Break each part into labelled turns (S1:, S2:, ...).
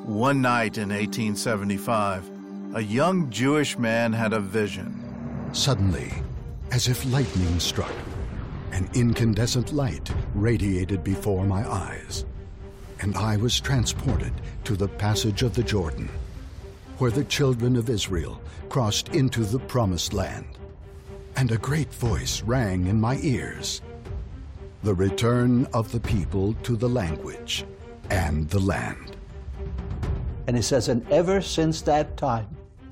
S1: One night in 1875, a young Jewish man had a vision.
S2: Suddenly, as if lightning struck, an incandescent light radiated before my eyes, and I was transported to the passage of the Jordan, where the children of Israel crossed into the Promised Land. And a great voice rang in my ears, the return of the people to the language and the land.
S3: And he says, and ever since that time,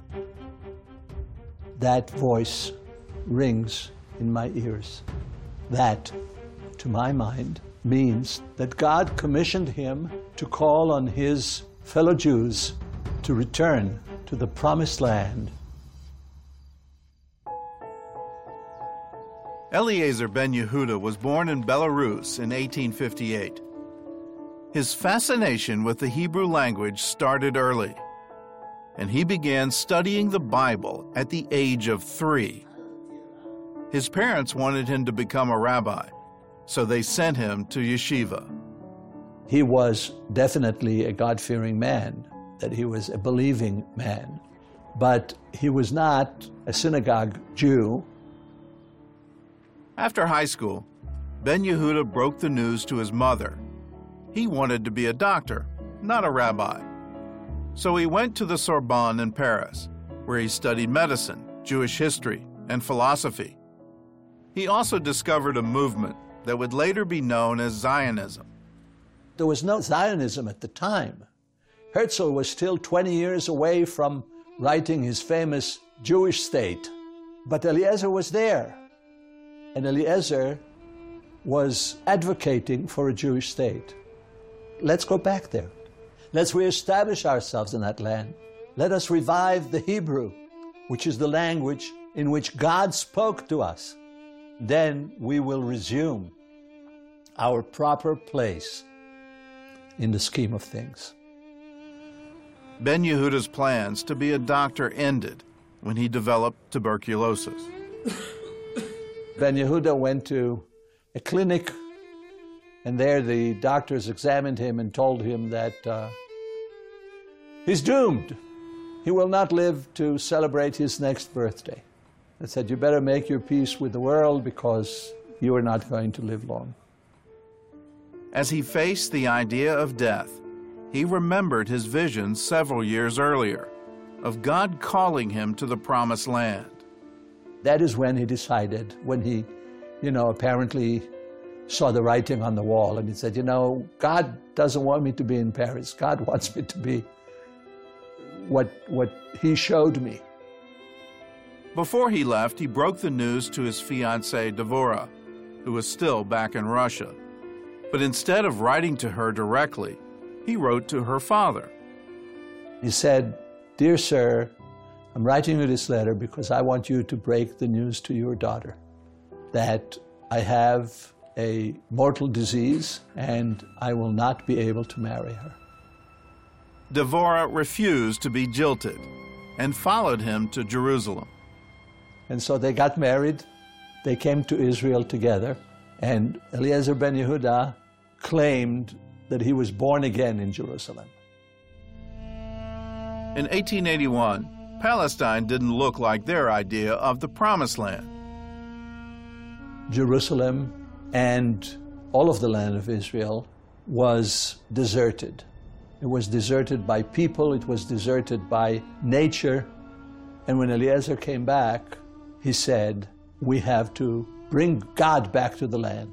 S3: that voice rings in my ears. That, to my mind, means that God commissioned him to call on his fellow Jews to return to the Promised Land.
S1: Eliezer ben Yehuda was born in Belarus in 1858. His fascination with the Hebrew language started early, and he began studying the Bible at the age of 3. His parents wanted him to become a rabbi, so they sent him to yeshiva.
S3: He was definitely a God-fearing man, that he was a believing man, but he was not a synagogue Jew.
S1: After high school, ben Yehuda broke the news to his mother. He wanted to be a doctor, not a rabbi. So he went to the Sorbonne in Paris, where he studied medicine, Jewish history, and philosophy. He also discovered a movement that would later be known as Zionism.
S3: There was no Zionism at the time. Herzl was still 20 years away from writing his famous Jewish State, but Eliezer was there. And Eliezer was advocating for a Jewish state. Let's go back there. Let's reestablish ourselves in that land. Let us revive the Hebrew, which is the language in which God spoke to us. Then we will resume our proper place in the scheme of things.
S1: Ben Yehuda's plans to be a doctor ended when he developed tuberculosis.
S3: Ben Yehuda went to a clinic, and there the doctors examined him and told him that he's doomed. He will not live to celebrate his next birthday. They said, you better make your peace with the world because you are not going to live long.
S1: As he faced the idea of death, he remembered his vision several years earlier of God calling him to the Promised Land.
S3: That is when he decided, when he, apparently saw the writing on the wall, and he said, God doesn't want me to be in Paris. God wants me to be what he showed me.
S1: Before he left, he broke the news to his fiancée, Devora, who was still back in Russia. But instead of writing to her directly, he wrote to her father.
S3: He said, Dear sir, I'm writing you this letter because I want you to break the news to your daughter that I have a mortal disease and I will not be able to marry her.
S1: Devora refused to be jilted and followed him to Jerusalem.
S3: And so they got married, they came to Israel together, and Eliezer ben Yehuda claimed that he was born again in Jerusalem.
S1: In 1881, Palestine didn't look like their idea of the Promised Land.
S3: Jerusalem and all of the land of Israel was deserted. It was deserted by people, it was deserted by nature. And when Eliezer came back, he said, we have to bring God back to the land.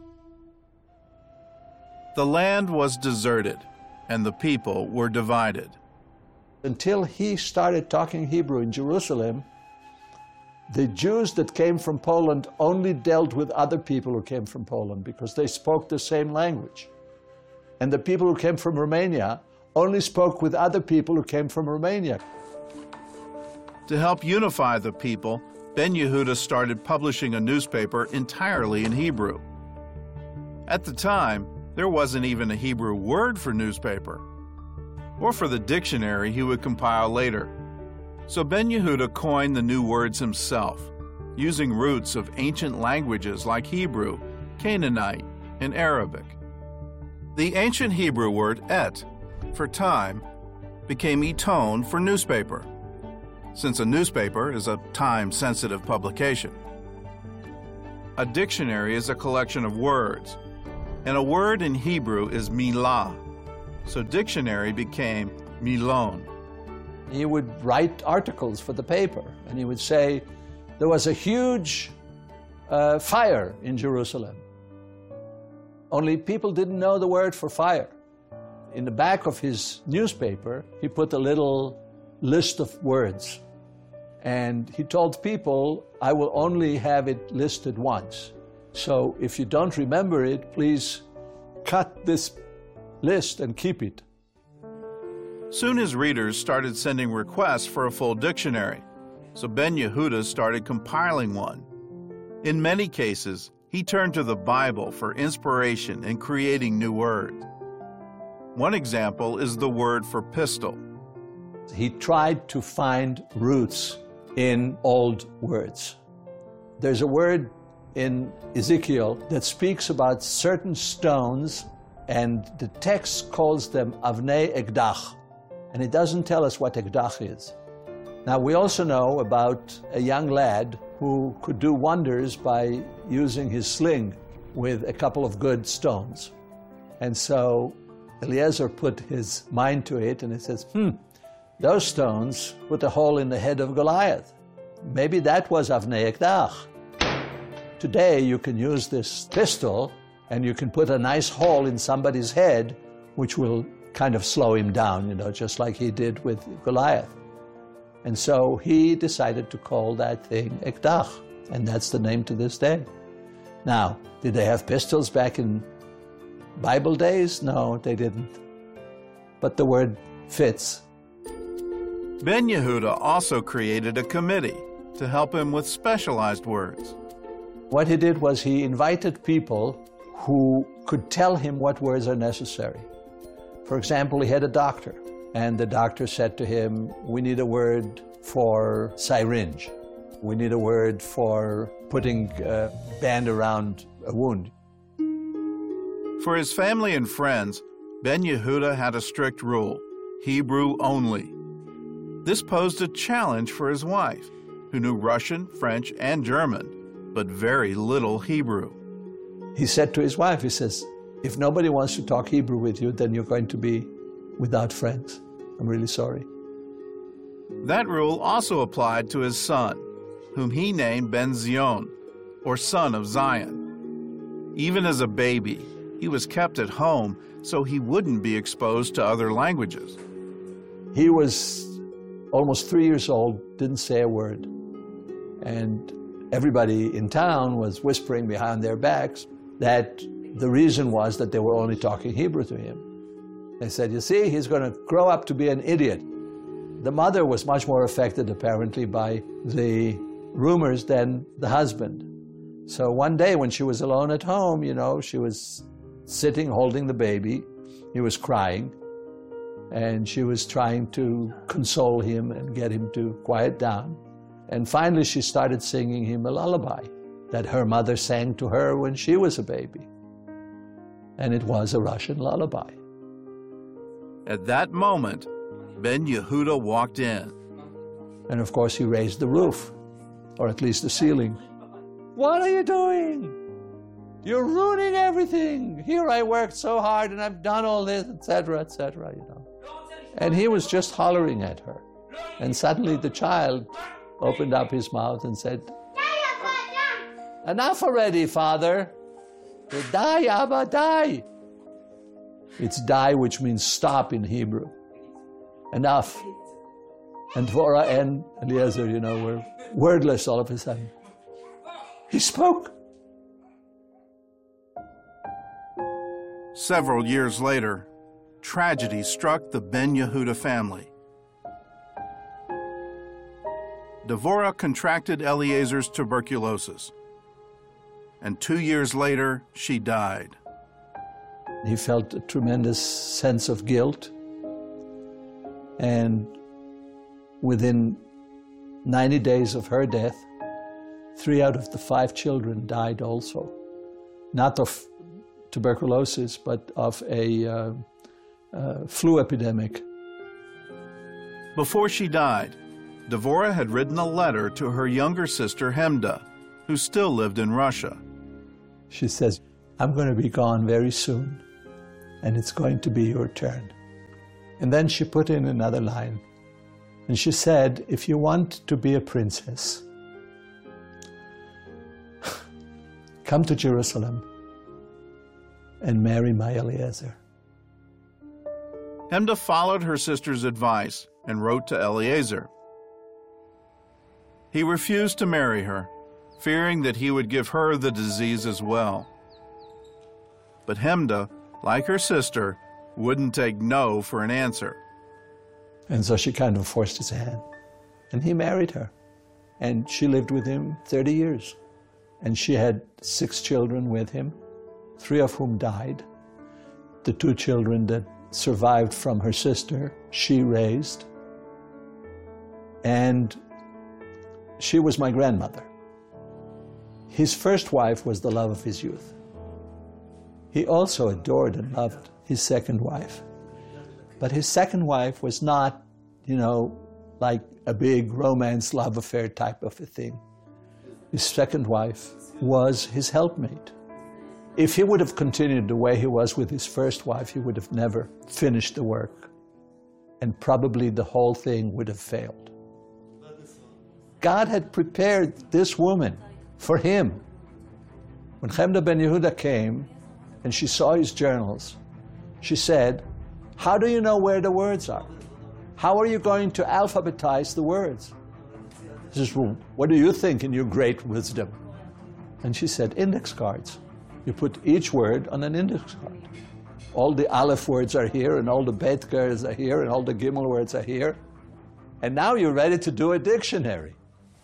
S1: The land was deserted, and the people were divided.
S3: Until he started talking Hebrew in Jerusalem, the Jews that came from Poland only dealt with other people who came from Poland because they spoke the same language. And the people who came from Romania only spoke with other people who came from Romania.
S1: To help unify the people, Ben Yehuda started publishing a newspaper entirely in Hebrew. At the time, there wasn't even a Hebrew word for newspaper, or for the dictionary he would compile later. So Ben Yehuda coined the new words himself, using roots of ancient languages like Hebrew, Canaanite, and Arabic. The ancient Hebrew word et, for time, became Eton for newspaper, since a newspaper is a time-sensitive publication. A dictionary is a collection of words, and a word in Hebrew is milah, so dictionary became milon.
S3: He would write articles for the paper, and he would say, there was a huge fire in Jerusalem. Only people didn't know the word for fire. In the back of his newspaper, he put a little list of words. And he told people, I will only have it listed once. So if you don't remember it, please cut this list and keep it.
S1: Soon his readers started sending requests for a full dictionary, so Ben Yehuda started compiling one. In many cases, he turned to the Bible for inspiration in creating new words. One example is the word for pistol.
S3: He tried to find roots in old words. There's a word in Ezekiel that speaks about certain stones, and the text calls them avnei ekdach, and it doesn't tell us what ekdach is. Now, we also know about a young lad who could do wonders by using his sling with a couple of good stones. And so Eliezer put his mind to it, and he says, those stones put a hole in the head of Goliath. Maybe that was avnei ekdach. Today, you can use this pistol, and you can put a nice hole in somebody's head, which will kind of slow him down, just like he did with Goliath. And so he decided to call that thing ekdach, and that's the name to this day. Now, did they have pistols back in Bible days? No, they didn't. But the word fits.
S1: Ben Yehuda also created a committee to help him with specialized words.
S3: What he did was he invited people who could tell him what words are necessary. For example, he had a doctor, and the doctor said to him, we need a word for syringe. We need a word for putting a band around a wound.
S1: For his family and friends, Ben Yehuda had a strict rule: Hebrew only. This posed a challenge for his wife, who knew Russian, French, and German, but very little Hebrew.
S3: He said to his wife, he says, if nobody wants to talk Hebrew with you, then you're going to be without friends. I'm really sorry.
S1: That rule also applied to his son, whom he named Ben Zion, or son of Zion. Even as a baby, he was kept at home so he wouldn't be exposed to other languages.
S3: He was almost 3 years old, didn't say a word. And everybody in town was whispering behind their backs that the reason was that they were only talking Hebrew to him. They said, you see, he's going to grow up to be an idiot. The mother was much more affected, apparently, by the rumors than the husband. So one day when she was alone at home, she was sitting holding the baby. He was crying, and she was trying to console him and get him to quiet down. And finally she started singing him a lullaby that her mother sang to her when she was a baby. And it was a Russian lullaby.
S1: At that moment, Ben Yehuda walked in.
S3: And of course he raised the roof, or at least the ceiling. What are you doing? You're ruining everything. Here I worked so hard and I've done all this, etc., etc., And he was just hollering at her. And suddenly the child opened up his mouth and said, enough already, Father. Die, Abba, die. It's die, which means stop in Hebrew. Enough. And Dvorah and Eliezer, were wordless all of a sudden. He spoke.
S1: Several years later, tragedy struck the Ben Yehuda family. Dvorah contracted Eliezer's tuberculosis, and 2 years later, she died.
S3: He felt a tremendous sense of guilt, and within 90 days of her death, 3 out of the 5 children died also. Not of tuberculosis, but of a flu epidemic.
S1: Before she died, Devorah had written a letter to her younger sister Hemda, who still lived in Russia.
S3: She says, I'm going to be gone very soon, and it's going to be your turn. And then she put in another line, and she said, if you want to be a princess, come to Jerusalem and marry my Eliezer.
S1: Hemda followed her sister's advice and wrote to Eliezer. He refused to marry her, fearing that he would give her the disease as well. But Hemda, like her sister, wouldn't take no for an answer.
S3: And so she kind of forced his hand. And he married her. And she lived with him 30 years. And she had 6 children with him, 3 of whom died. The 2 children that survived from her sister, she raised. And she was my grandmother. His first wife was the love of his youth. He also adored and loved his second wife. But his second wife was not, like a big romance love affair type of a thing. His second wife was his helpmate. If he would have continued the way he was with his first wife, he would have never finished the work. And probably the whole thing would have failed. God had prepared this woman for him. When Hemda ben Yehuda came and she saw his journals, she said, how do you know where the words are? How are you going to alphabetize the words? He says, well, what do you think in your great wisdom? And she said, index cards. You put each word on an index card. All the Aleph words are here, and all the Bet words are here, and all the Gimel words are here. And now you're ready to do a dictionary.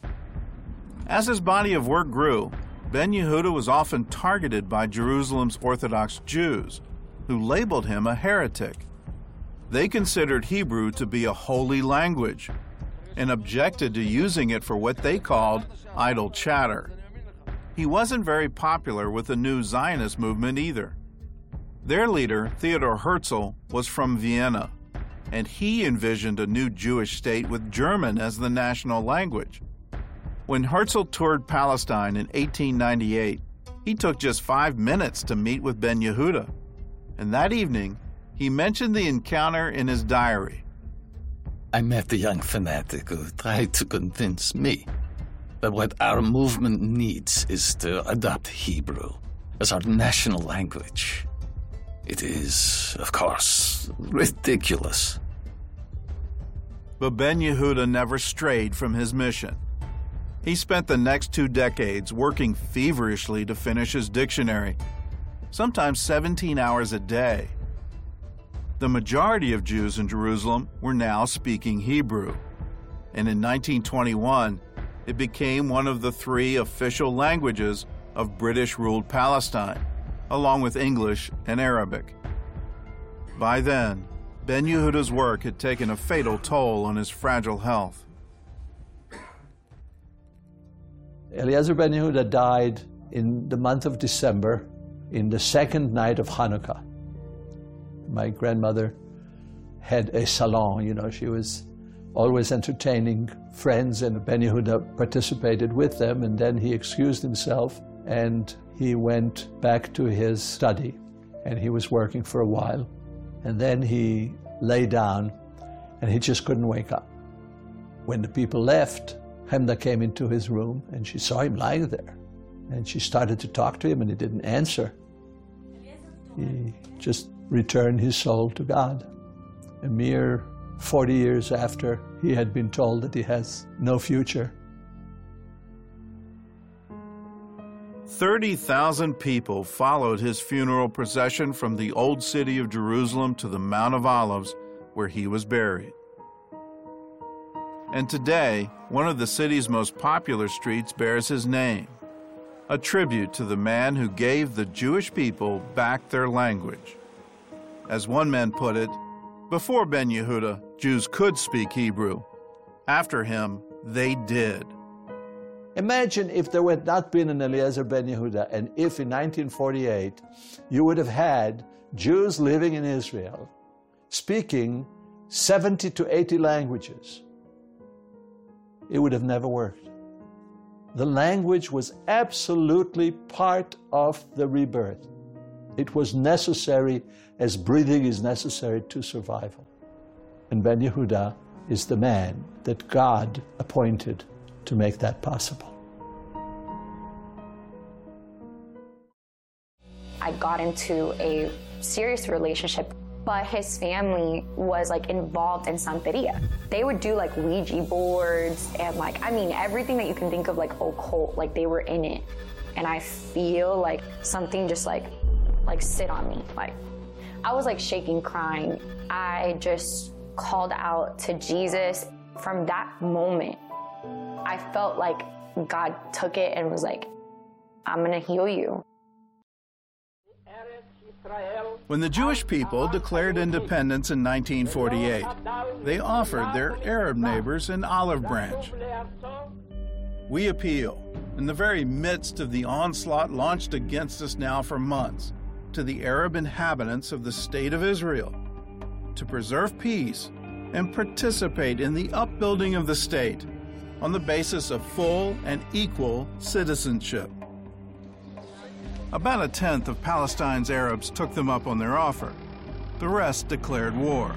S1: As his body of work grew, Ben Yehuda was often targeted by Jerusalem's Orthodox Jews, who labeled him a heretic. They considered Hebrew to be a holy language and objected to using it for what they called idle chatter. He wasn't very popular with the new Zionist movement either. Their leader, Theodor Herzl, was from Vienna, and he envisioned a new Jewish state with German as the national language. When Herzl toured Palestine in 1898, he took just 5 minutes to meet with Ben Yehuda, and that evening, he mentioned the encounter in his diary.
S4: I met a young fanatic who tried to convince me that what our movement needs is to adopt Hebrew as our national language. It is, of course, ridiculous.
S1: But Ben Yehuda never strayed from his mission. He spent the next 2 decades working feverishly to finish his dictionary, sometimes 17 hours a day. The majority of Jews in Jerusalem were now speaking Hebrew, and in 1921, it became one of the 3 official languages of British-ruled Palestine, along with English and Arabic. By then, Ben Yehuda's work had taken a fatal toll on his fragile health.
S3: Eliezer ben Yehuda died in the month of December, in the second night of Hanukkah. My grandmother had a salon, she was always entertaining friends, and Ben Yehuda participated with them, and then he excused himself and he went back to his study, and he was working for a while, and then he lay down and he just couldn't wake up. When the people left, Hemda came into his room and she saw him lying there, and she started to talk to him and he didn't answer. He just returned his soul to God. A mere 40 years after he had been told that he has no future.
S1: 30,000 people followed his funeral procession from the old city of Jerusalem to the Mount of Olives, where he was buried. And today, one of the city's most popular streets bears his name, a tribute to the man who gave the Jewish people back their language. As one man put it, before Ben Yehuda, Jews could speak Hebrew. After him, they did.
S3: Imagine if there had not been an Eliezer ben Yehuda, and if in 1948 you would have had Jews living in Israel speaking 70 to 80 languages, it would have never worked. The language was absolutely part of the rebirth. It was necessary as breathing is necessary to survival. And Ben Yehuda is the man that God appointed to make that possible.
S5: I got into a serious relationship, but his family was like involved in Santeria. They would do like Ouija boards and like, I mean, everything that you can think of like occult, like they were in it. And I feel like something just like sit on me. Like I was like shaking, crying. I just called out to Jesus. From that moment, I felt like God took it and was like, I'm gonna heal you.
S1: When the Jewish people declared independence in 1948, they offered their Arab neighbors an olive branch. We appeal, in the very midst of the onslaught launched against us now for months, to the Arab inhabitants of the State of Israel to preserve peace and participate in the upbuilding of the state on the basis of full and equal citizenship. About a tenth of Palestine's Arabs took them up on their offer. The rest declared war.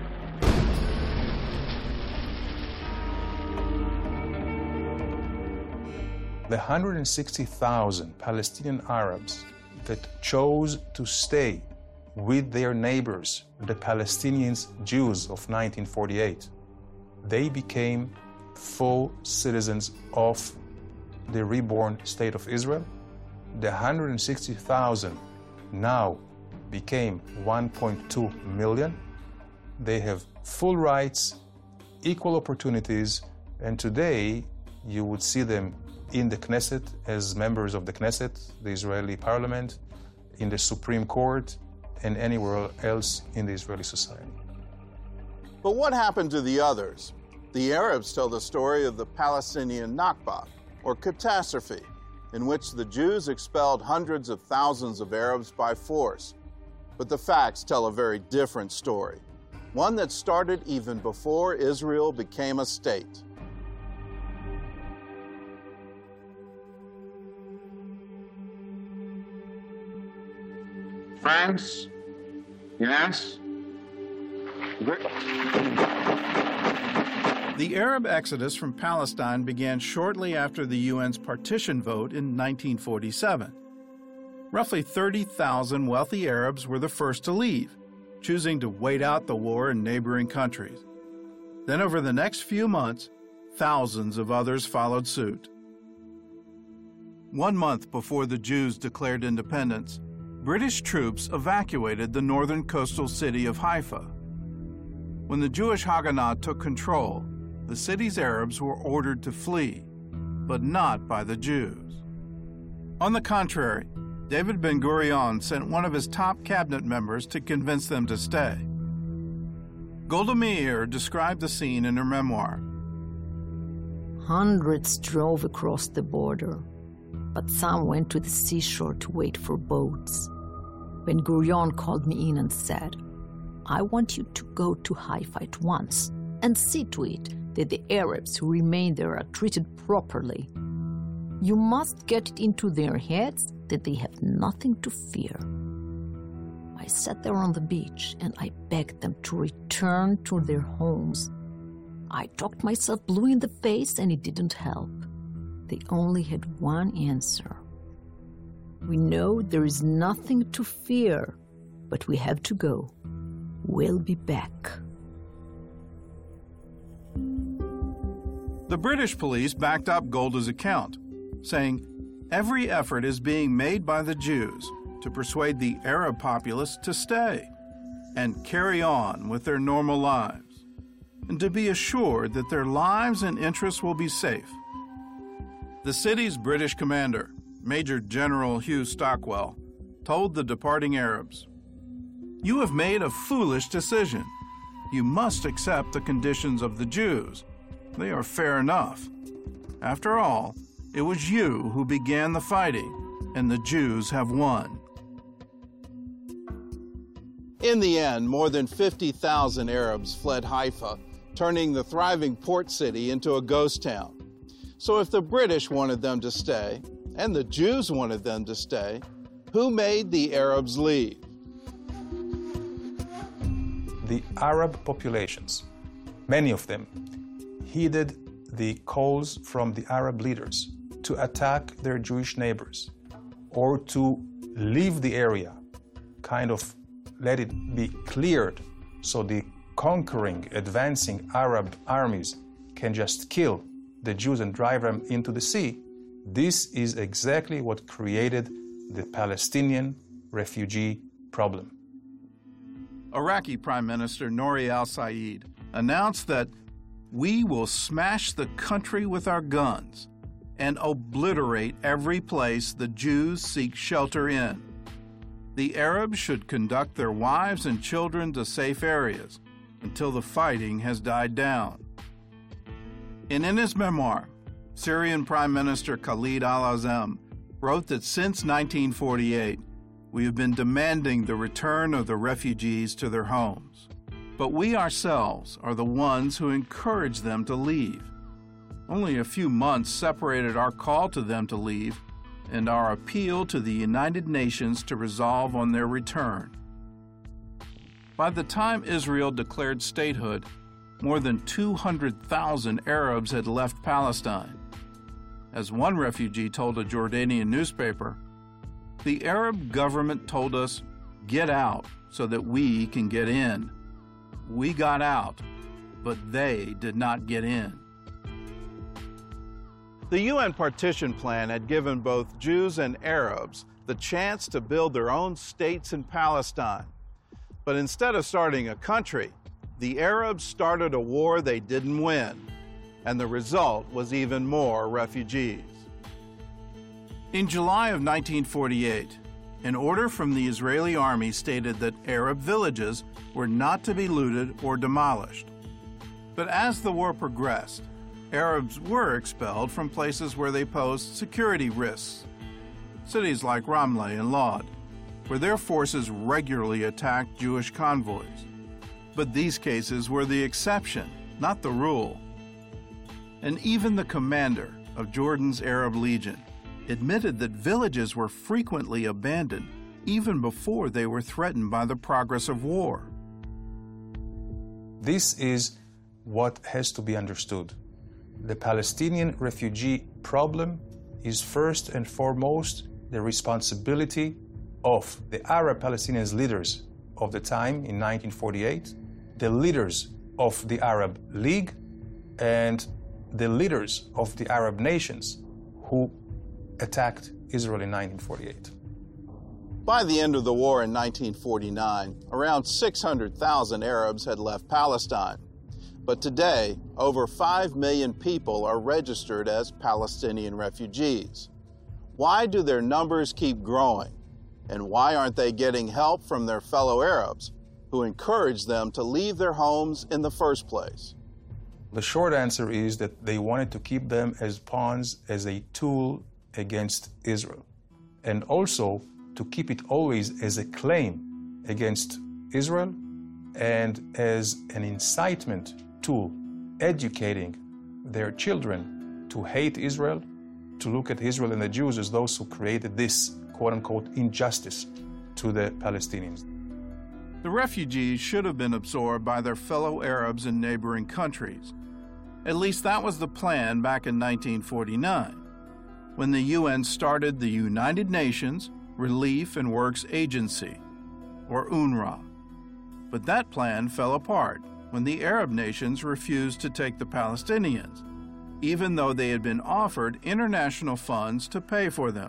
S6: The 160,000 Palestinian Arabs that chose to stay with their neighbors, the Palestinians, Jews of 1948, they became full citizens of the reborn State of Israel. The 160,000 now became 1.2 million. They have full rights, equal opportunities, and today you would see them in the Knesset as members of the Knesset, the Israeli parliament, in the Supreme Court, and anywhere else in the Israeli society.
S1: But what happened to the others? The Arabs tell the story of the Palestinian Nakba, or catastrophe, in which the Jews expelled hundreds of thousands of Arabs by force. But the facts tell a very different story, one that started even before Israel became a state.
S7: France, yes.
S1: The Arab exodus from Palestine began shortly after the UN's partition vote in 1947. Roughly 30,000 wealthy Arabs were the first to leave, choosing to wait out the war in neighboring countries. Then over the next few months, thousands of others followed suit. 1 month before the Jews declared independence, British troops evacuated the northern coastal city of Haifa. When the Jewish Haganah took control, the city's Arabs were ordered to flee, but not by the Jews. On the contrary, David Ben-Gurion sent one of his top cabinet members to convince them to stay. Golda Meir described the scene in her memoir.
S8: Hundreds drove across the border, but some went to the seashore to wait for boats. Ben-Gurion called me in and said, I want you to go to Haifa at once and see to it that the Arabs who remain there are treated properly. You must get it into their heads that they have nothing to fear. I sat there on the beach and I begged them to return to their homes. I talked myself blue in the face and it didn't help. They only had one answer. We know there is nothing to fear, but we have to go. We'll be back.
S1: The British police backed up Golda's account, saying, every effort is being made by the Jews to persuade the Arab populace to stay and carry on with their normal lives, and to be assured that their lives and interests will be safe. The city's British commander, Major General Hugh Stockwell, told the departing Arabs, you have made a foolish decision. You must accept the conditions of the Jews. They are fair enough. After all, it was you who began the fighting, and the Jews have won. In the end, more than 50,000 Arabs fled Haifa, turning the thriving port city into a ghost town. So if the British wanted them to stay, and the Jews wanted them to stay, who made the Arabs leave?
S6: The Arab populations, many of them, heeded the calls from the Arab leaders to attack their Jewish neighbors or to leave the area, kind of let it be cleared so the conquering, advancing Arab armies can just kill the Jews and drive them into the sea. This is exactly what created the Palestinian refugee problem.
S1: Iraqi Prime Minister Nouri al-Said announced that we will smash the country with our guns and obliterate every place the Jews seek shelter in. The Arabs should conduct their wives and children to safe areas until the fighting has died down. And in his memoir, Syrian Prime Minister Khalid al-Azam wrote that since 1948, we have been demanding the return of the refugees to their homes. But we ourselves are the ones who encourage them to leave. Only a few months separated our call to them to leave and our appeal to the United Nations to resolve on their return. By the time Israel declared statehood, more than 200,000 Arabs had left Palestine. As one refugee told a Jordanian newspaper, "The Arab government told us, 'Get out so that we can get in.' We got out, but they did not get in." The UN partition plan had given both Jews and Arabs the chance to build their own states in Palestine. But instead of starting a country, the Arabs started a war they didn't win, and the result was even more refugees. In July of 1948, an order from the Israeli army stated that Arab villages were not to be looted or demolished. But as the war progressed, Arabs were expelled from places where they posed security risks. Cities like Ramleh and Lod, where their forces regularly attacked Jewish convoys. But these cases were the exception, not the rule. And even the commander of Jordan's Arab Legion admitted that villages were frequently abandoned even before they were threatened by the progress of war.
S6: This is what has to be understood. The Palestinian refugee problem is first and foremost the responsibility of the Arab Palestinian leaders of the time in 1948, the leaders of the Arab League, and the leaders of the Arab nations who attacked Israel in 1948.
S1: By the end of the war in 1949, around 600,000 Arabs had left Palestine. But today, over 5 million people are registered as Palestinian refugees. Why do their numbers keep growing? And why aren't they getting help from their fellow Arabs who encouraged them to leave their homes in the first place?
S6: The short answer is that they wanted to keep them as pawns, as a tool against Israel, and also to keep it always as a claim against Israel and as an incitement tool, educating their children to hate Israel, to look at Israel and the Jews as those who created this quote-unquote injustice to the Palestinians.
S1: The refugees should have been absorbed by their fellow Arabs in neighboring countries. At least that was the plan back in 1949, when the UN started the United Nations Relief and Works Agency, or UNRWA. But that plan fell apart when the Arab nations refused to take the Palestinians, even though they had been offered international funds to pay for them.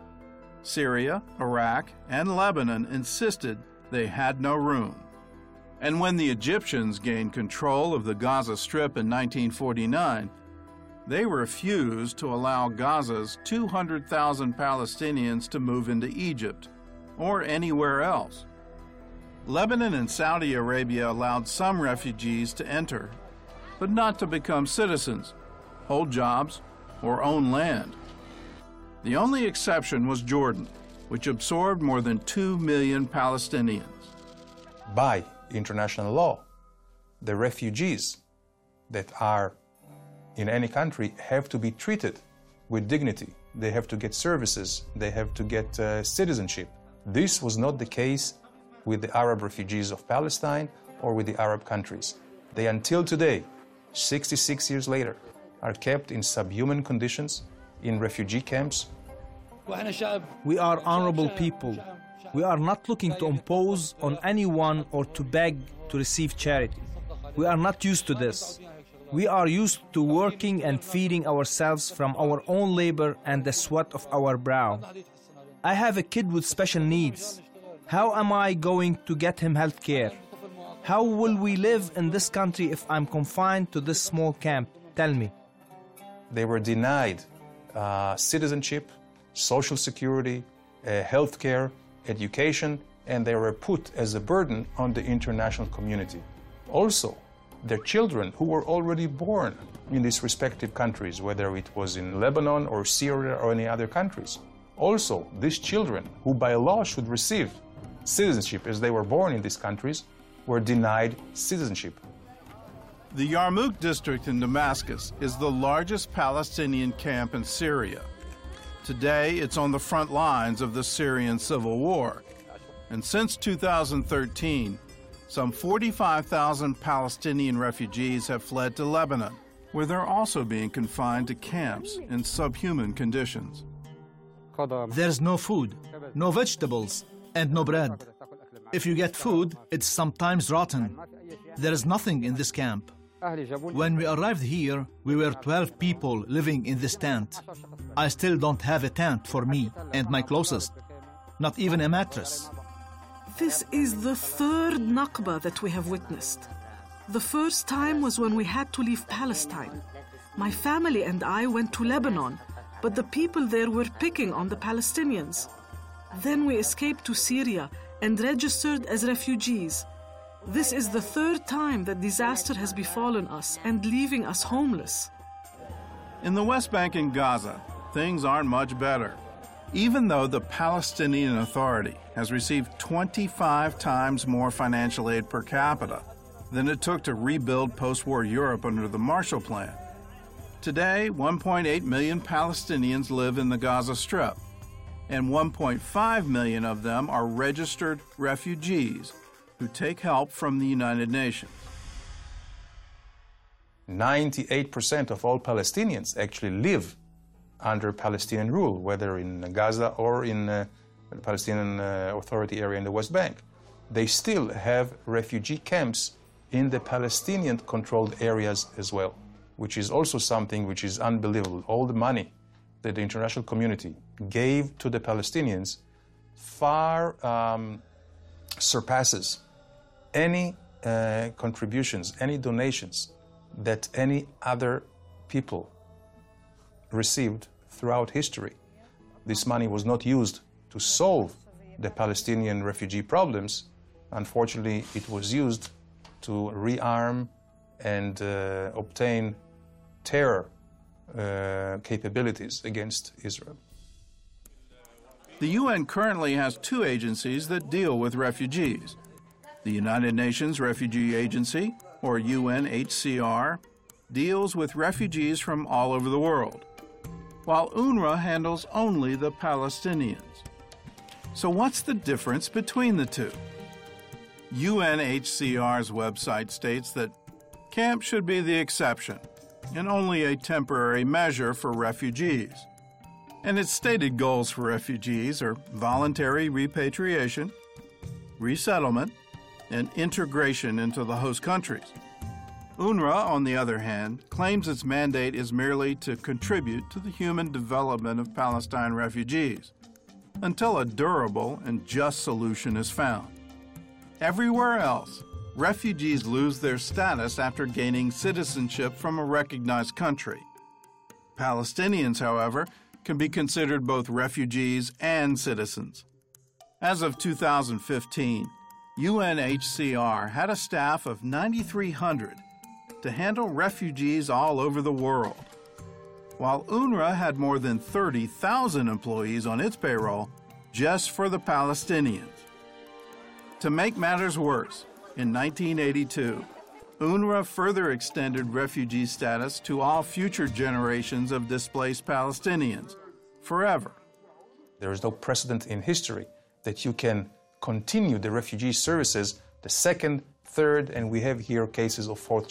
S1: Syria, Iraq, and Lebanon insisted they had no room. And when the Egyptians gained control of the Gaza Strip in 1949, they refused to allow Gaza's 200,000 Palestinians to move into Egypt or anywhere else. Lebanon and Saudi Arabia allowed some refugees to enter, but not to become citizens, hold jobs, or own land. The only exception was Jordan, which absorbed more than 2 million Palestinians.
S6: by international law. The refugees that are in any country have to be treated with dignity. They have to get services. They have to get citizenship. This was not the case with the Arab refugees of Palestine or with the Arab countries. They, until today, 66 years later, are kept in subhuman conditions in refugee camps.
S9: We are honorable people. We are not looking to impose on anyone or to beg to receive charity. We are not used to this. We are used to working and feeding ourselves from our own labor and the sweat of our brow. I have a kid with special needs. How am I going to get him health care? How will we live in this country if I'm confined to this small camp? Tell me.
S6: They were denied citizenship, social security, health care, education, and they were put as a burden on the international community. Also, their children who were already born in these respective countries, whether it was in Lebanon or Syria or any other countries. Also, these children who by law should receive citizenship as they were born in these countries were denied citizenship.
S1: The Yarmouk district in Damascus is the largest Palestinian camp in Syria. Today, it's on the front lines of the Syrian civil war. And since 2013, some 45,000 Palestinian refugees have fled to Lebanon, where they're also being confined to camps in subhuman conditions.
S10: There's no food, no vegetables, and no bread. If you get food, it's sometimes rotten. There is nothing in this camp. When we arrived here, we were 12 people living in this tent. I still don't have a tent for me and my closest, not even a mattress.
S11: This is the third Nakba that we have witnessed. The first time was when we had to leave Palestine. My family and I went to Lebanon, but the people there were picking on the Palestinians. Then we escaped to Syria and registered as refugees. This is the third time that disaster has befallen us and leaving us homeless.
S1: In the West Bank and Gaza, things aren't much better. Even though the Palestinian Authority has received 25 times more financial aid per capita than it took to rebuild post-war Europe under the Marshall Plan. Today, 1.8 million Palestinians live in the Gaza Strip, and 1.5 million of them are registered refugees who take help from the United Nations.
S6: 98% of all Palestinians actually live under Palestinian rule, whether in Gaza or in the Palestinian Authority area in the West Bank. They still have refugee camps in the Palestinian-controlled areas as well, which is also something which is unbelievable. All the money that the international community gave to the Palestinians far surpasses any contributions, any donations that any other people received throughout history. This money was not used to solve the Palestinian refugee problems. Unfortunately, it was used to rearm and obtain terror capabilities against Israel.
S1: The UN currently has two agencies that deal with refugees. The United Nations Refugee Agency, or UNHCR, deals with refugees from all over the world, while UNRWA handles only the Palestinians. So what's the difference between the two? UNHCR's website states that camp should be the exception and only a temporary measure for refugees. And its stated goals for refugees are voluntary repatriation, resettlement, and integration into the host countries. UNRWA, on the other hand, claims its mandate is merely to contribute to the human development of Palestine refugees until a durable and just solution is found. Everywhere else, refugees lose their status after gaining citizenship from a recognized country. Palestinians, however, can be considered both refugees and citizens. As of 2015, UNHCR had a staff of 9,300 to handle refugees all over the world, while UNRWA had more than 30,000 employees on its payroll just for the Palestinians. To make matters worse, in 1982, UNRWA further extended refugee status to all future generations of displaced Palestinians, forever.
S6: There is no precedent in history that you can continue the refugee services the second, third, and we have here cases of fourth